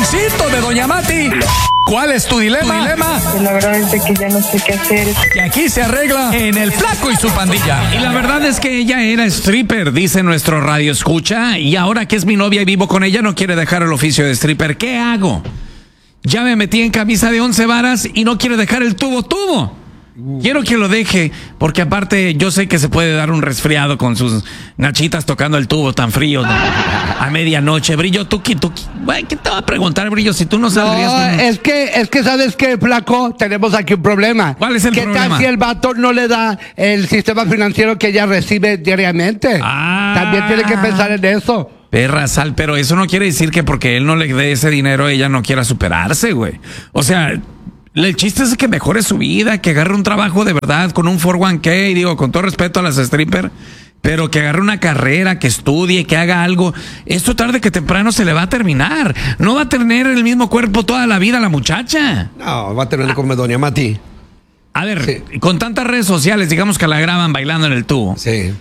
sabrosito de Doña Mati. ¿Cuál es tu dilema? La verdad es de que ya no sé qué hacer. Que aquí se arregla en El Flaco y su Pandilla. Y la verdad es que ella era stripper, dice nuestro radio escucha, y ahora que es mi novia y vivo con ella no quiere dejar el oficio de stripper. ¿Qué hago? Ya me metí en camisa de 11 varas y no quiere dejar el tubo. Quiero que lo deje, porque aparte yo sé que se puede dar un resfriado con sus nachitas tocando el tubo tan frío a medianoche. Brillo, ¿qué te va a preguntar, Brillo, si tú no saldrías? No, es que ¿sabes qué, Flaco? Tenemos aquí un problema. ¿Cuál es el problema? ¿Qué tal si el vato no le da el sistema financiero que ella recibe diariamente? También tiene que pensar en eso. Perra, Sal, pero eso no quiere decir que porque él no le dé ese dinero ella no quiera superarse, güey. O sea, el chiste es que mejore su vida, que agarre un trabajo de verdad con un 401k, digo, con todo respeto a las strippers, pero que agarre una carrera, que estudie, que haga algo. Esto tarde que temprano se le va a terminar. No va a tener el mismo cuerpo toda la vida la muchacha. No, va a terminar como Doña Mati. A ver, con tantas redes sociales, digamos que la graban bailando en el tubo. Sí.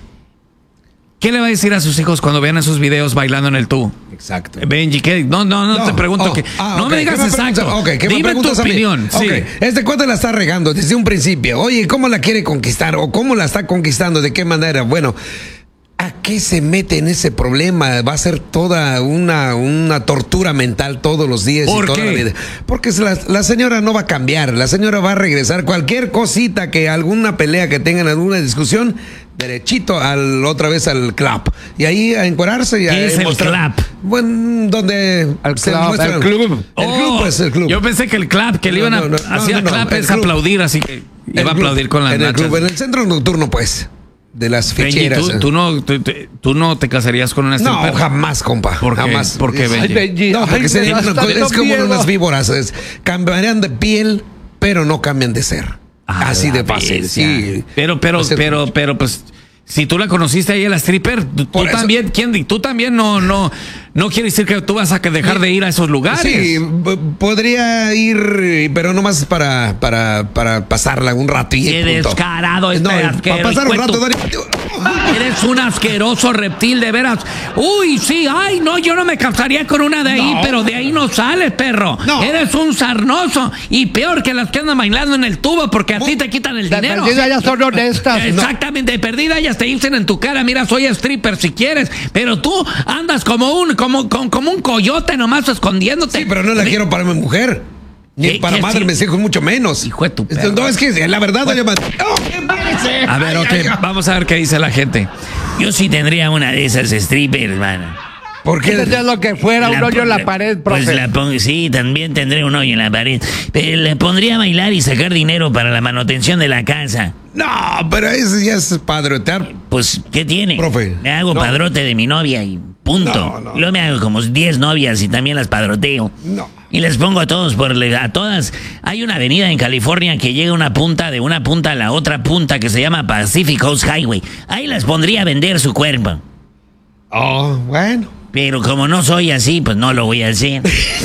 ¿Qué le va a decir a sus hijos cuando vean esos videos bailando en el tubo? Exacto. Benji, ¿qué? No te pregunto que... no me digas exacto. Dime tu opinión. Sí. Este cuate la está regando desde un principio. Oye, ¿cómo la quiere conquistar? ¿O cómo la está conquistando? ¿De qué manera? Bueno, ¿a qué se mete en ese problema? Va a ser toda una tortura mental todos los días y toda la vida. Porque la señora no va a cambiar. La señora va a regresar. Cualquier cosita alguna pelea que tengan, alguna discusión, derechito otra vez al club. Y ahí a encuerarse y a ¿qué es el club? Bueno, donde se muestra el club. El club. Yo pensé que el club, que le iban a hacer clap es aplaudir, así que iba a aplaudir con las nachas. En el centro nocturno, pues. De las ficheras. Benji, tú no te casarías con una stripper. No, jamás, compa. Jamás. ¿Por qué, Benji? Benji. No, porque es como unas víboras. Cambiarían de piel, pero no cambian de ser. Así de fácil, sí. Pero, pues, si tú la conociste ahí a la stripper, tú también no quiere decir que tú vas a dejar de ir a esos lugares. Sí, podría ir, pero nomás para pasarla un rato y qué descarado para pasar un rato. Eres un asqueroso reptil, de veras. Uy, sí, ay, no, yo no me casaría con una de ahí, pero de ahí no sales, perro. No. Eres un sarnoso y peor que las que andan bailando en el tubo porque así te quitan el dinero. De perdida ya son honestas. Exactamente, de perdida ellas te dicen en tu cara, mira, soy stripper si quieres, pero tú andas como un coyote nomás escondiéndote. Sí, pero no la quiero para mi mujer. Ni para madre, mis hijos, mucho menos. Hijo de tu perro. No, es que la verdad, Doña Mati. A ver, vamos a ver qué dice la gente. Yo sí tendría una de esas strippers, hermano. ¿Por qué? Es lo que fuera, un hoyo en la pared, profe. Pues sí, también tendré un hoyo en la pared. Pero le pondría a bailar y sacar dinero para la manutención de la casa. No, pero eso ya es padrotear. Pues, ¿qué tiene? Profe. Me hago padrote de mi novia y punto. No. Luego me hago como 10 novias y también las padroteo. No. Y les pongo a todas. Hay una avenida en California que llega de una punta a la otra punta que se llama Pacific Coast Highway. Ahí las pondría a vender su cuerpo. Oh, bueno. Pero como no soy así, pues no lo voy a hacer.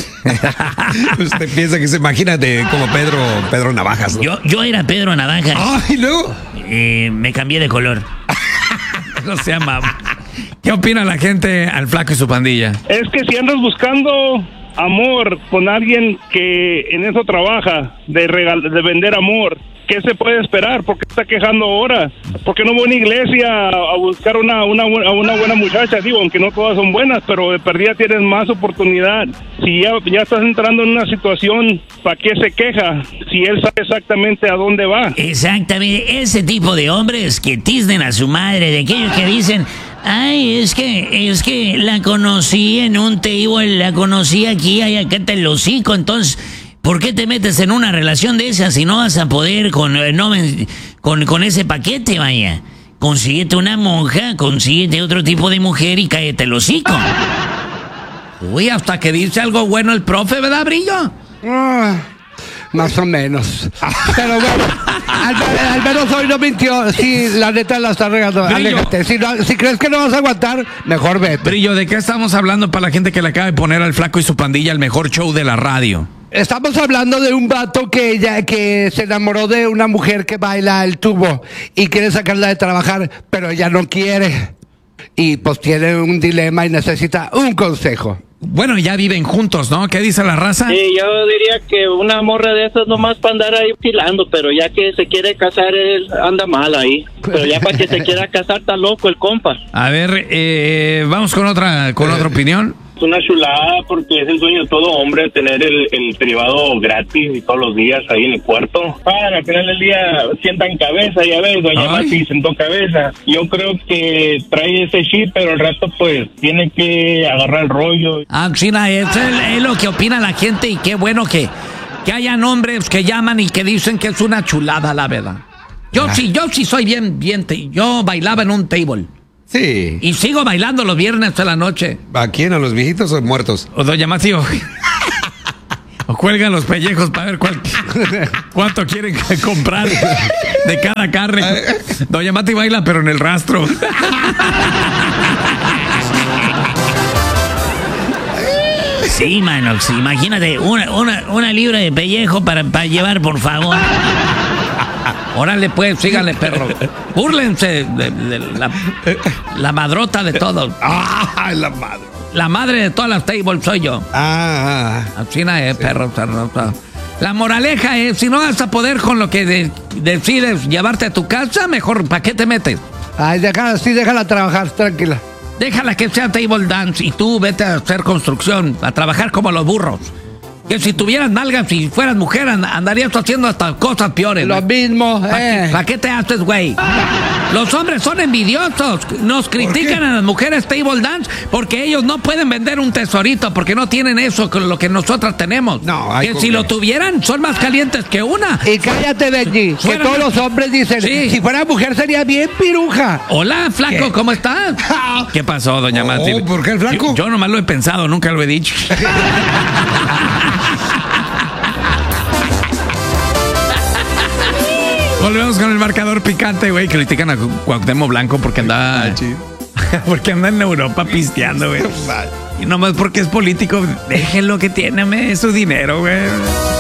Usted piensa que se imagina como Pedro Navajas, ¿no? Yo era Pedro Navajas. Ay, luego. Me cambié de color. No se llama. ¿Qué opina la gente al Flaco y su Pandilla? Es que si andas buscando amor con alguien que en eso trabaja, de vender amor, ¿qué se puede esperar? ¿Por qué está quejando ahora? ¿Por qué no va a una iglesia a buscar una buena muchacha? Digo, aunque no todas son buenas, pero de perdida tienes más oportunidad. Si ya estás entrando en una situación, ¿para qué se queja? Si él sabe exactamente a dónde va. Exactamente, ese tipo de hombres que tiznen a su madre, de aquellos que dicen... Ay, es que la conocí en un table, la conocí aquí, ay, acá te lo hocico, entonces... ¿Por qué te metes en una relación de esas si no vas a poder con ese paquete, vaya? Consíguete una monja, consíguete otro tipo de mujer y cállate el hocico. Uy, hasta que dice algo bueno el profe, ¿verdad, Brillo? Más o menos. Pero bueno, al menos hoy no mintió. Sí, la neta la está regando. Aléjate. Si crees que no vas a aguantar, mejor vete. Brillo, ¿de qué estamos hablando para la gente que le acaba de poner al Flaco y su Pandilla el mejor show de la radio? Estamos hablando de un vato que se enamoró de una mujer que baila el tubo y quiere sacarla de trabajar, pero ella no quiere. Y pues tiene un dilema y necesita un consejo. Bueno, ya viven juntos, ¿no? ¿Qué dice la raza? Sí, yo diría que una morra de esas nomás para andar ahí filando, pero ya que se quiere casar, él anda mal ahí. Pero ya para que se quiera casar, está loco el compa. A ver, vamos con otra opinión. Es una chulada porque es el sueño de todo hombre tener el privado gratis y todos los días ahí en el cuarto. Al final del día sientan cabeza, ya ves, doña Mati sentó cabeza. Yo creo que trae ese chip, pero al rato pues tiene que agarrar el rollo. China, eso es lo que opina la gente y qué bueno que hayan hombres que llaman y que dicen que es una chulada, la verdad. Yo sí soy bien, yo bailaba en un table. Sí. Y sigo bailando los viernes de la noche. ¿A quién? ¿A los viejitos o muertos? O doña Mati, o cuelgan los pellejos para ver cuánto quieren comprar de cada carne. Doña Mati baila, pero en el rastro. Sí, Manox, imagínate, una libra de pellejo para llevar, por favor. Órale, pues, síganle, perro. Búrlense de la madrota de todos. La madre. La madre de todas las tables soy yo. Así es, perro. La moraleja es, si no vas a poder con lo que decides llevarte a tu casa, mejor, ¿para qué te metes? Ay, déjala trabajar, tranquila. Déjala que sea table dance y tú vete a hacer construcción, a trabajar como los burros. Que si tuvieras nalgas y fueras mujer, andarías haciendo hasta cosas peores. Lo mismo, ¿Para qué te haces, güey? Los hombres son envidiosos. Nos critican a las mujeres table dance porque ellos no pueden vender un tesorito porque no tienen eso con lo que nosotras tenemos. No, que si lo tuvieran, son más calientes que una. Y cállate, Benji, que todos los hombres dicen, si fuera mujer sería bien piruja. Hola, flaco, ¿cómo estás? ¿Qué pasó, doña Mati? ¿Por qué el flaco? Yo nomás lo he pensado, nunca lo he dicho. Volvemos con el marcador picante, güey. Critican a Cuauhtémoc Blanco porque anda en Europa pisteando, güey. Y nomás porque es político, déjenlo que tiene su dinero, güey.